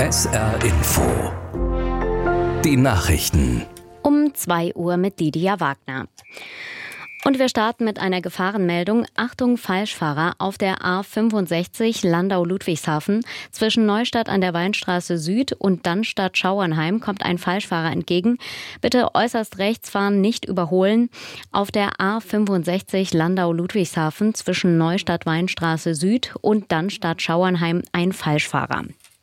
SR Info. Die Nachrichten. Um 2 Uhr mit Lydia Wagner. Und wir starten mit einer Gefahrenmeldung. Achtung, Falschfahrer auf der A65 Landau-Ludwigshafen. Zwischen Neustadt an der Weinstraße Süd und Dannstatt-Schauernheim kommt ein Falschfahrer entgegen. Bitte äußerst rechts fahren, nicht überholen. Auf der A65 Landau-Ludwigshafen zwischen Neustadt-Weinstraße Süd und Dannstatt-Schauernheim ein Falschfahrer.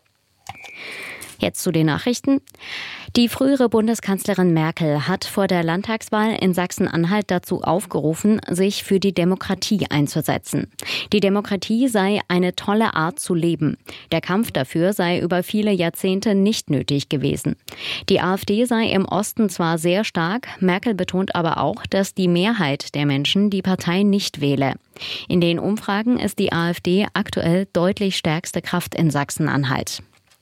Jetzt zu den Nachrichten. Die frühere Bundeskanzlerin Merkel hat vor der Landtagswahl in Sachsen-Anhalt dazu aufgerufen, sich für die Demokratie einzusetzen. Die Demokratie sei eine tolle Art zu leben. Der Kampf dafür sei über viele Jahrzehnte nicht nötig gewesen. Die AfD sei im Osten zwar sehr stark, Merkel betont aber auch, dass die Mehrheit der Menschen die Partei nicht wähle. In den Umfragen ist die AfD aktuell deutlich stärkste Kraft in Sachsen-Anhalt.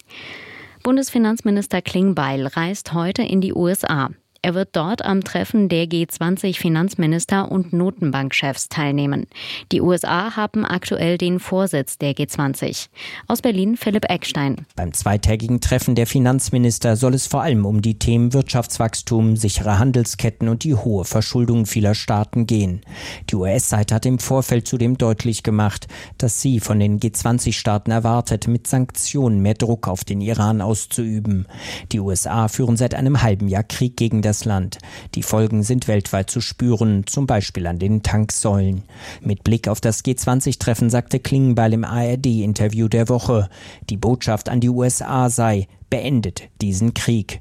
Bundesfinanzminister Klingbeil reist heute in die USA. Er wird dort am Treffen der G20-Finanzminister und Notenbankchefs teilnehmen. Die USA haben aktuell den Vorsitz der G20. Aus Berlin Philipp Eckstein. Beim zweitägigen Treffen der Finanzminister soll es vor allem um die Themen Wirtschaftswachstum, sichere Handelsketten und die hohe Verschuldung vieler Staaten gehen. Die US-Seite hat im Vorfeld zudem deutlich gemacht, dass sie von den G20-Staaten erwartet, mit Sanktionen mehr Druck auf den Iran auszuüben. Die USA führen seit einem halben Jahr Krieg gegen das Land. Die Folgen sind weltweit zu spüren, zum Beispiel an den Tanksäulen. Mit Blick auf das G20-Treffen sagte Klingbeil im ARD-Interview der Woche, die Botschaft an die USA sei, beendet diesen Krieg.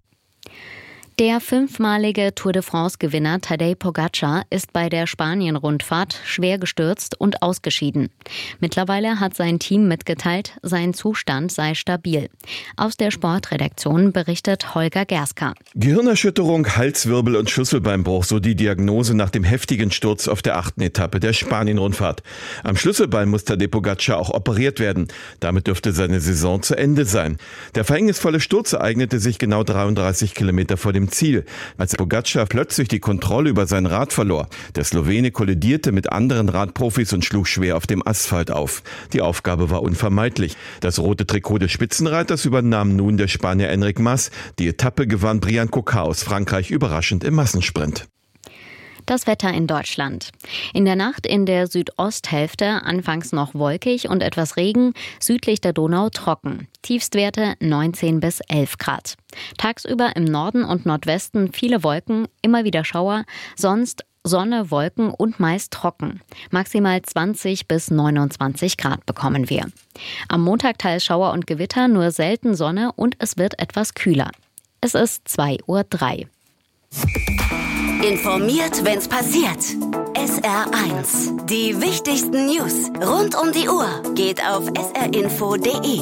Der 5-malige Tour de France-Gewinner Tadej Pogačar ist bei der Spanien-Rundfahrt schwer gestürzt und ausgeschieden. Mittlerweile hat sein Team mitgeteilt, sein Zustand sei stabil. Aus der Sportredaktion berichtet Holger Gerska. Gehirnerschütterung, Halswirbel und Schlüsselbeinbruch, so die Diagnose nach dem heftigen Sturz auf der 8. Etappe der Spanien-Rundfahrt. Am Schlüsselbein muss Tadej Pogačar auch operiert werden. Damit dürfte seine Saison zu Ende sein. Der verhängnisvolle Sturz ereignete sich genau 33 Kilometer vor dem Ziel, als Pogačar plötzlich die Kontrolle über sein Rad verlor. Der Slowene kollidierte mit anderen Radprofis und schlug schwer auf dem Asphalt auf. Die Aufgabe war unvermeidlich. Das rote Trikot des Spitzenreiters übernahm nun der Spanier Enric Mas. Die Etappe gewann Brian Coquard aus Frankreich überraschend im Massensprint. Das Wetter in Deutschland. In der Nacht in der Südosthälfte anfangs noch wolkig und etwas Regen, südlich der Donau trocken. Tiefstwerte 19 bis 11 Grad. Tagsüber im Norden und Nordwesten viele Wolken, immer wieder Schauer, sonst Sonne, Wolken und meist trocken. Maximal 20 bis 29 Grad bekommen wir. Am Montag teils Schauer und Gewitter, nur selten Sonne und es wird etwas kühler. Es ist 2:03 Uhr. Informiert, wenn's passiert. SR1. Die wichtigsten News rund um die Uhr geht auf srinfo.de.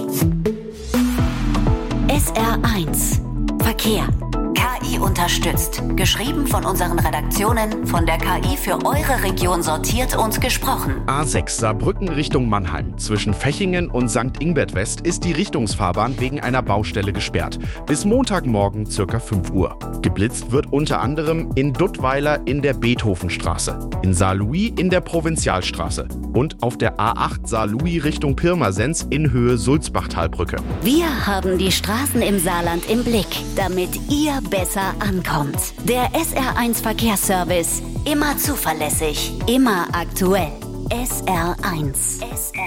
SR1. Verkehr. KI unterstützt. Geschrieben von unseren Redaktionen, von der KI für eure Region sortiert und gesprochen. A6 Saarbrücken Richtung Mannheim. Zwischen Fechingen und St. Ingbert West ist die Richtungsfahrbahn wegen einer Baustelle gesperrt. Bis Montagmorgen ca. 5 Uhr. Geblitzt wird unter anderem in Duttweiler in der Beethovenstraße, in Saarlouis in der Provinzialstraße und auf der A8 Saarlouis Richtung Pirmasens in Höhe Sulzbachtalbrücke. Wir haben die Straßen im Saarland im Blick, damit ihr besser ankommt. Der SR1 Verkehrsservice. Immer zuverlässig, immer aktuell. SR1.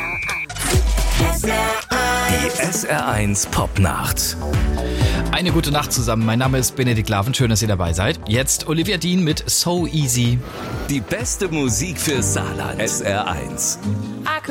Die SR1 Popnacht. Eine gute Nacht zusammen. Mein Name ist Benedikt Laven. Schön, dass ihr dabei seid. Jetzt Olivia Dean mit So Easy. Die beste Musik für Saarland. SR1.